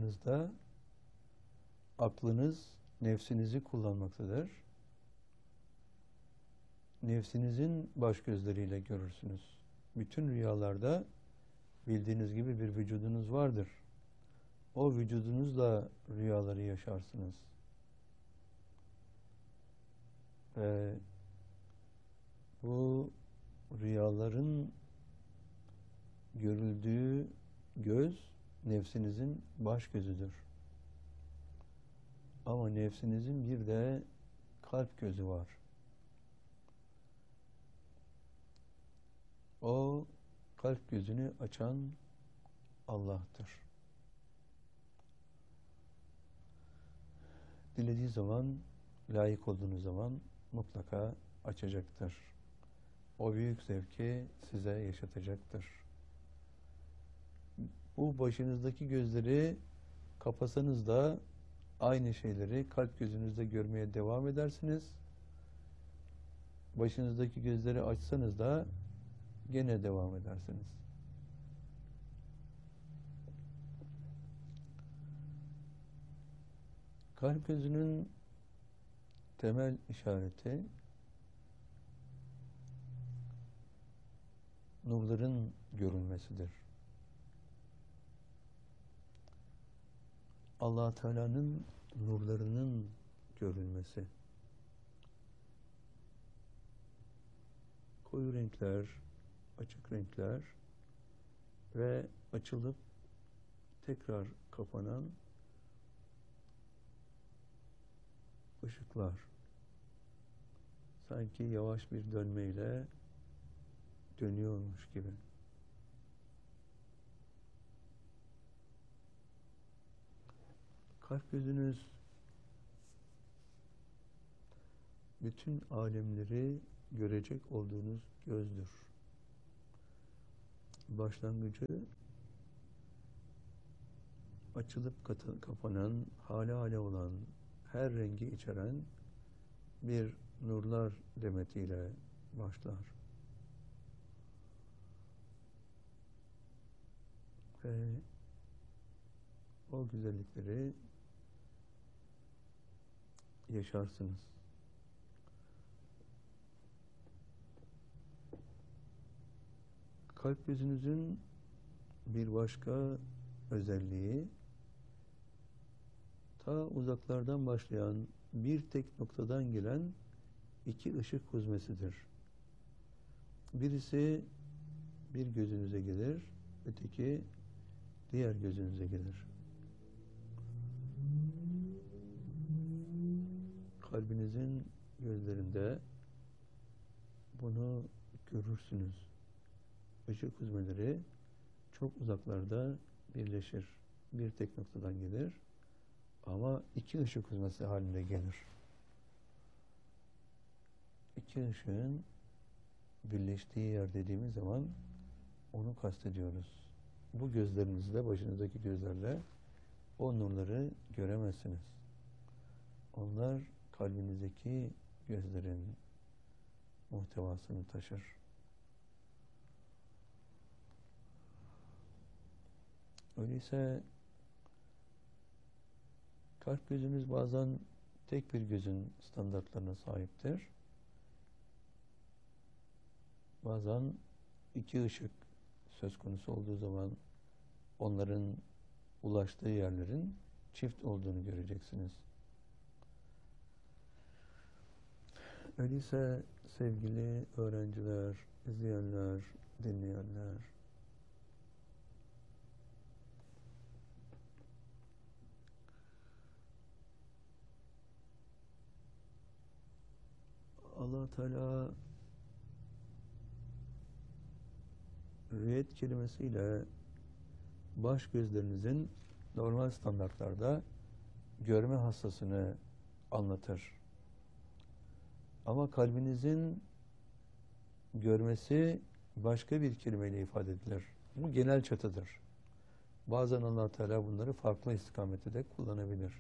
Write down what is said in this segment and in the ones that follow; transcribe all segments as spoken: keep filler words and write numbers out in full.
rüyalarınızda aklınız nefsinizi kullanmaktadır. Nefsinizin baş gözleriyle görürsünüz. Bütün rüyalarda bildiğiniz gibi bir vücudunuz vardır. O vücudunuzla rüyaları yaşarsınız. Ve bu rüyaların görüldüğü göz nefsinizin baş gözüdür. Ama nefsinizin bir de kalp gözü var. O kalp gözünü açan Allah'tır. Dilediği zaman, layık olduğunuz zaman mutlaka açacaktır. O büyük zevki size yaşatacaktır. Bu başınızdaki gözleri kapasanız da aynı şeyleri kalp gözünüzde görmeye devam edersiniz. Başınızdaki gözleri açsanız da gene devam edersiniz. Kalp gözünün temel işareti nurların görülmesidir. Allah Teala'nın nurlarının görülmesi. Koyu renkler, açık renkler ve açılıp tekrar kapanan ışıklar. Sanki yavaş bir dönmeyle dönüyormuş gibi. Kalp gözünüz bütün alemleri görecek olduğunuz gözdür. Başlangıcı açılıp kapanan, hale hale olan, her rengi içeren bir nurlar demetiyle başlar. Ve o güzellikleri yaşarsınız. Kalp gözünüzün bir başka özelliği, ta uzaklardan başlayan bir tek noktadan gelen iki ışık huzmesidir. Birisi bir gözünüze gelir, öteki diğer gözünüze gelir. Kalbinizin gözlerinde bunu görürsünüz. Işık huzmeleri çok uzaklarda birleşir. Bir tek noktadan gelir ama iki ışık huzmesi halinde gelir. İki ışığın birleştiği yer dediğimiz zaman onu kastediyoruz. Bu gözlerinizle, başınızdaki gözlerle o nurları göremezsiniz. Onlar kalbinizdeki gözlerin muhtevasını taşır. Öyleyse kalp gözünüz bazen tek bir gözün standartlarına sahiptir. Bazen iki ışık söz konusu olduğu zaman onların ulaştığı yerlerin çift olduğunu göreceksiniz. Öyleyse sevgili öğrenciler, izleyenler, dinleyenler, Allah Teala rüyet kelimesiyle baş gözlerinizin normal standartlarda görme hassasını anlatır. Ama kalbinizin görmesi başka bir kelimeyle ifade edilir. Bu genel çatıdır. Bazen Allah Teala bunları farklı istikamette de kullanabilir.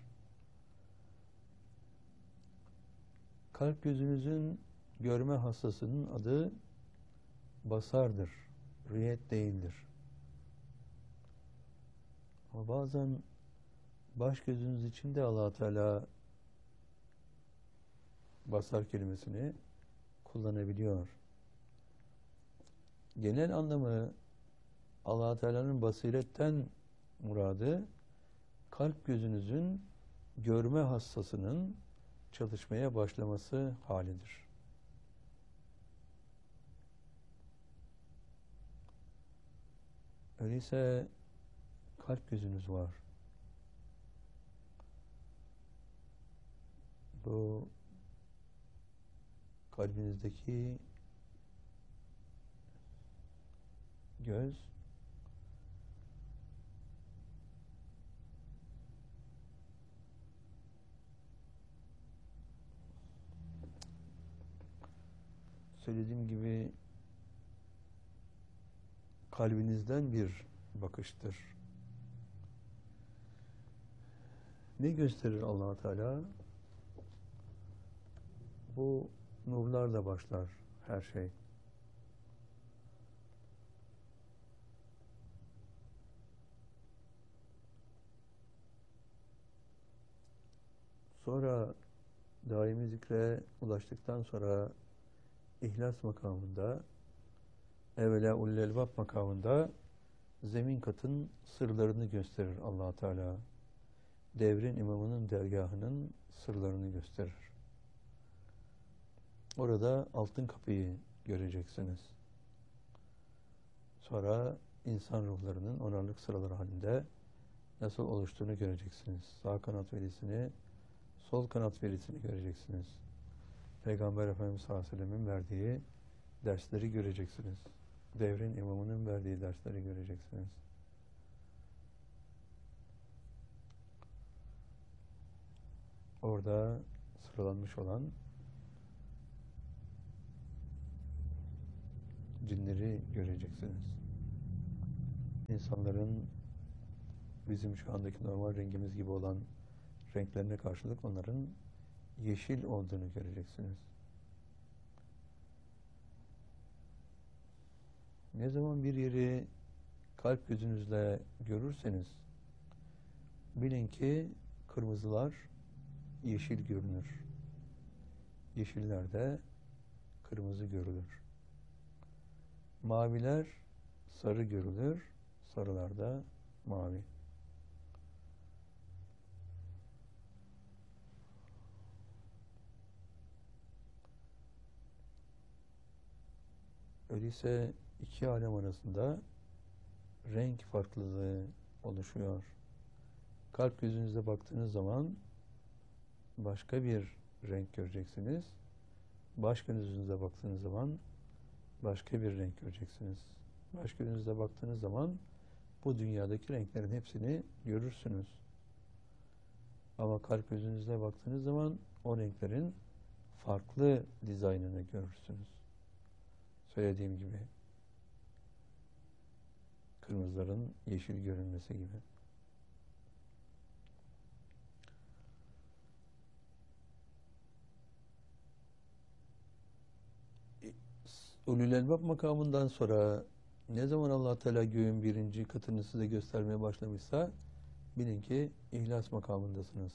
Kalp gözünüzün görme hassasının adı basardır. Rüyet değildir. Ama bazen Baş gözünüz için de Allah Teala basar kelimesini kullanabiliyor. Genel anlamı Allah Teala'nın basiretten muradı kalp gözünüzün görme hassasının çalışmaya başlaması halidir. Öyleyse kalp gözünüz var. Bu kalbinizdeki göz söylediğim gibi kalbinizden bir bakıştır. Ne gösterir Allah Teala? Bu nurlarla başlar her şey. Sonra daimi zikre ulaştıktan sonra İhlas makamında, evvela ulul elbab makamında zemin katın sırlarını gösterir Allah Teala. Devrin imamının dergahının sırlarını gösterir. Orada altın kapıyı göreceksiniz. Sonra insan ruhlarının onarlık sıraları halinde nasıl oluştuğunu göreceksiniz. Sağ kanat verisini, sol kanat verisini göreceksiniz. Peygamber Efendimiz sallallahu aleyhi ve sellem'in verdiği dersleri göreceksiniz. Devrin imamının verdiği dersleri göreceksiniz. Orada sıralanmış olan cinleri göreceksiniz. İnsanların bizim şu andaki normal rengimiz gibi olan renklerine karşılık onların yeşil olduğunu göreceksiniz. Ne zaman bir yeri kalp gözünüzle görürseniz bilin ki kırmızılar yeşil görünür. Yeşillerde kırmızı görülür. Maviler sarı görülür. Sarılarda mavi. Öyleyse iki alem arasında renk farklılığı oluşuyor. Kalp gözünüze baktığınız zaman başka bir renk göreceksiniz. Baş gözünüze baktığınız zaman başka bir renk göreceksiniz. Baş gözünüze baktığınız zaman bu dünyadaki renklerin hepsini görürsünüz. Ama kalp gözünüze baktığınız zaman o renklerin farklı dizaynını görürsünüz. Söylediğim gibi kırmızıların yeşil görünmesi gibi. Ulul Elbab makamından sonra ne zaman Allah Teala göğün birinci katını size göstermeye başlamışsa bilin ki İhlas makamındasınız.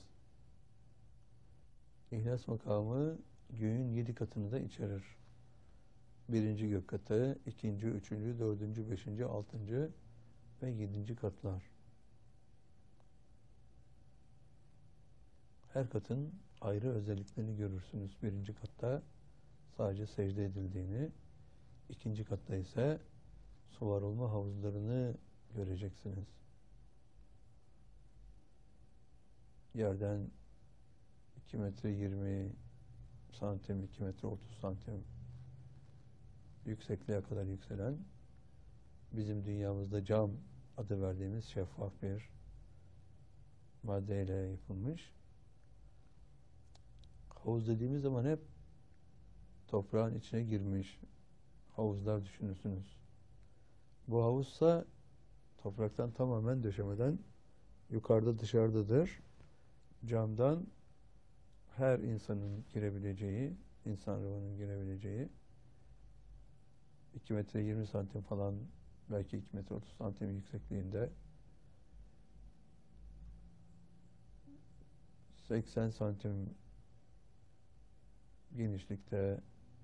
İhlas makamı göğün yedi katını da içerir. Birinci gök katı, ikinci, üçüncü, dördüncü, beşinci, altıncı ve yedinci katlar. Her katın ayrı özelliklerini görürsünüz. Birinci katta sadece secde edildiğini, ikinci katta ise suvar olma havuzlarını göreceksiniz. Yerden iki metre yirmi santim, iki metre otuz santim yüksekliğe kadar yükselen, bizim dünyamızda cam adı verdiğimiz şeffaf bir maddeyle yapılmış. Havuz dediğimiz zaman hep toprağın içine girmiş havuzlar düşünürsünüz. Bu havuzsa topraktan tamamen döşemeden yukarıda dışarıdadır. Camdan her insanın girebileceği, insan ruhunun girebileceği iki metre yirmi santim falan, belki iki metre otuz santim yüksekliğinde seksen santim genişlikte,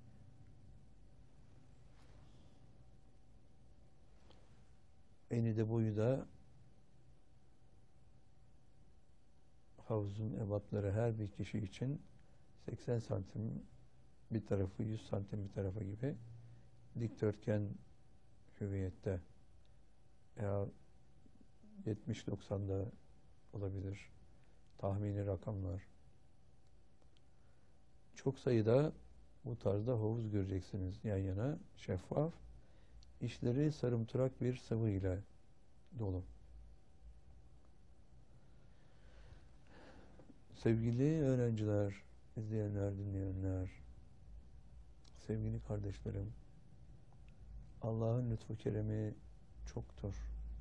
eni de boyu da havuzun ebatları her bir kişi için seksen santim bir tarafı, yüz santim bir tarafı gibi dikdörtgen hüviyette veya yetmiş doksanda olabilir tahmini rakamlar. Çok sayıda bu tarzda havuz göreceksiniz yan yana, şeffaf, içleri sarımtırak bir sıvı ile dolu. Sevgili öğrenciler, izleyenler, dinleyenler, sevgili kardeşlerim, Allah'ın lütfu keremi çoktur.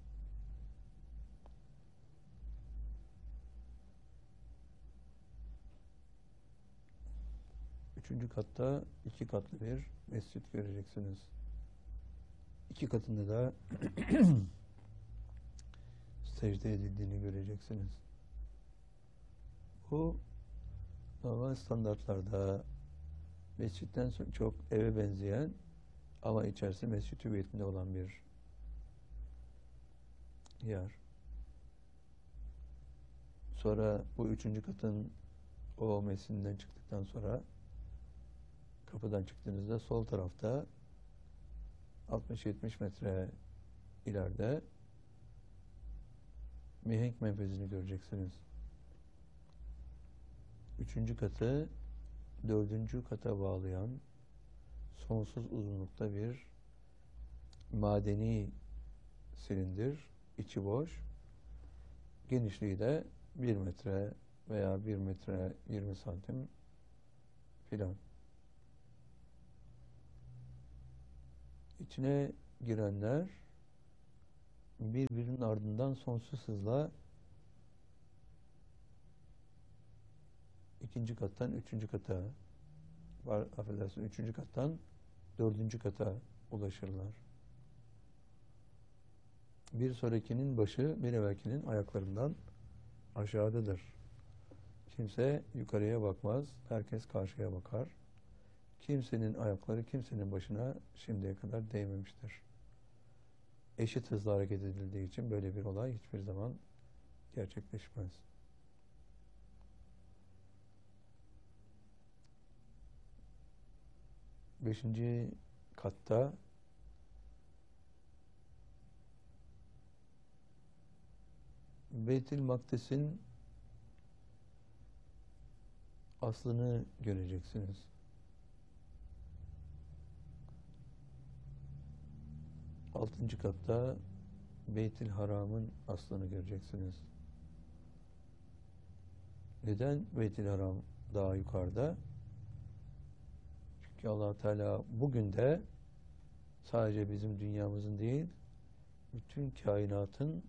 Üçüncü katta iki katlı bir mescit göreceksiniz. İki katında da secde edildiğini göreceksiniz. Bu normal standartlarda mescitten çok eve benzeyen ama içerisi mescid hüviyetinde olan bir yer. Sonra bu üçüncü katın o mescidinden çıktıktan sonra kapıdan çıktığınızda sol tarafta altmış yetmiş metre ileride mihenk menfezini göreceksiniz. Üçüncü katı dördüncü kata bağlayan sonsuz uzunlukta bir madeni silindir, içi boş, genişliği de bir metre veya bir metre yirmi santim filan. İçine girenler birbirinin ardından sonsuz hızla ikinci kattan üçüncü kata, var, affedersin, üçüncü kattan dördüncü kata ulaşırlar. Bir sonrakinin başı bir evvelkinin ayaklarından aşağıdadır. Kimse yukarıya bakmaz, herkes karşıya bakar. Kimsenin ayakları kimsenin başına şimdiye kadar değmemiştir. Eşit hızla hareket edildiği için böyle bir olay hiçbir zaman gerçekleşmez. Beşinci katta Beyt-i Makdis'in aslını göreceksiniz. Altıncı katta Beyt-i Haram'ın aslını göreceksiniz. Neden Beyt-i Haram daha yukarıda? Çünkü Allah Teala bugün de sadece bizim dünyamızın değil, bütün kainatın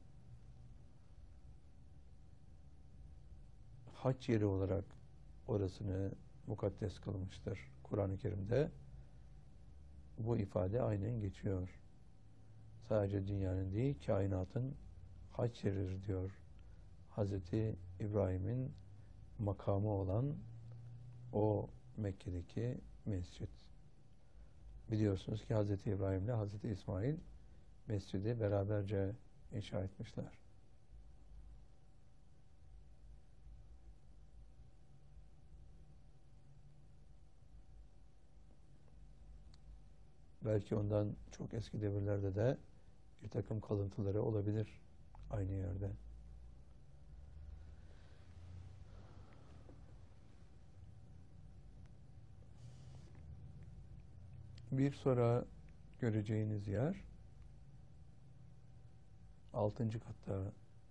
hac yeri olarak orasını mukaddes kılmıştır. Kur'an-ı Kerim'de bu ifade aynen geçiyor. Sadece dünyanın değil, kainatın hac yeridir diyor. Hazreti İbrahim'in makamı olan o Mekke'deki mescit. Biliyorsunuz ki Hazreti İbrahim ile Hazreti İsmail mescidi beraberce inşa etmişler. Belki ondan çok eski devirlerde de bir takım kalıntıları olabilir aynı yerde. Bir sonra göreceğiniz yer altıncı katta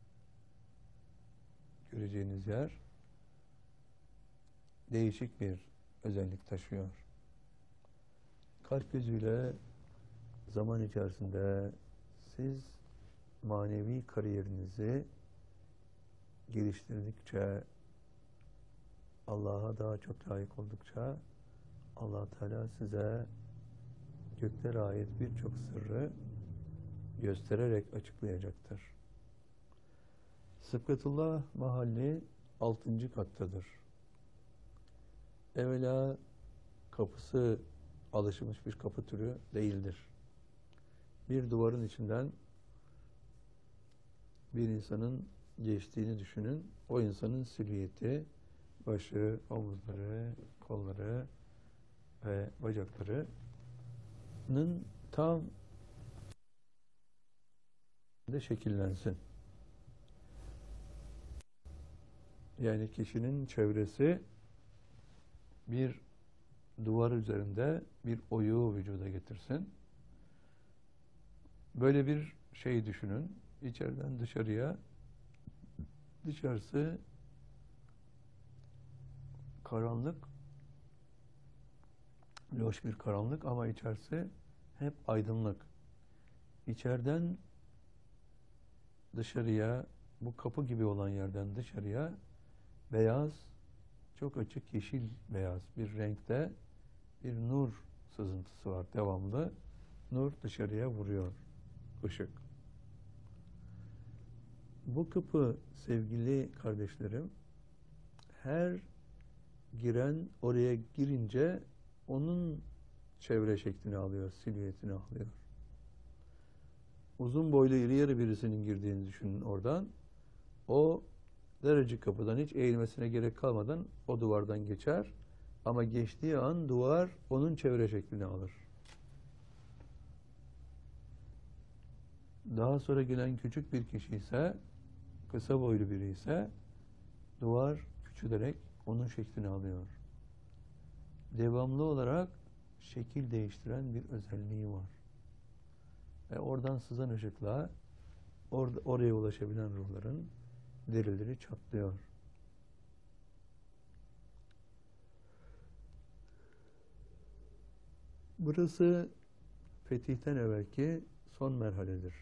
göreceğiniz yer değişik bir özellik taşıyor. Kalp gözüyle zaman içerisinde siz manevi kariyerinizi geliştirdikçe, Allah'a daha çok layık oldukça Allah Teala size göklere ait birçok sırrı göstererek açıklayacaktır. Sıbgatullah mahalli altıncı kattadır. Evvela kapısı alışılmış bir kapı türü değildir. Bir duvarın içinden bir insanın geçtiğini düşünün. O insanın silüeti, başı, omuzları, kolları ve bacaklarının tam de şekillensin. Yani kişinin çevresi bir duvar üzerinde bir oyuğu vücuda getirsin. Böyle bir şey düşünün. İçeriden dışarıya, dışarısı karanlık, loş bir karanlık ama içerisi hep aydınlık. İçeriden dışarıya, bu kapı gibi olan yerden dışarıya beyaz, çok açık yeşil beyaz bir renkte bir nur sızıntısı var devamlı. Nur dışarıya vuruyor, ışık. Bu kapı sevgili kardeşlerim, her giren oraya girince onun çevre şeklini alıyor, silüetini alıyor. Uzun boylu iri yarı birisinin girdiğini düşünün oradan. O daracık kapıdan hiç eğilmesine gerek kalmadan o duvardan geçer. Ama geçtiği an duvar onun çevre şeklini alır. Daha sonra gelen küçük bir kişi ise, kısa boylu biri ise duvar küçülerek onun şeklini alıyor. Devamlı olarak şekil değiştiren bir özelliği var. Ve oradan sızan ışıkla or oraya ulaşabilen ruhların derileri çatlıyor. Burası fetihten evvelki son merhaledir.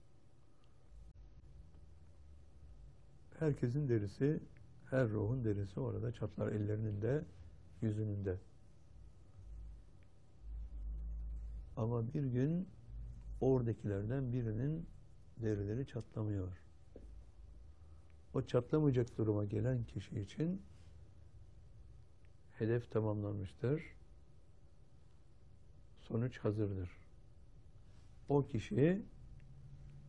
Herkesin derisi, her ruhun derisi orada çatlar, ellerinin de, yüzünün de. Ama bir gün oradakilerden birinin derileri çatlamıyor. O çatlamayacak duruma gelen kişi için hedef tamamlanmıştır. Sonuç hazırdır. O kişi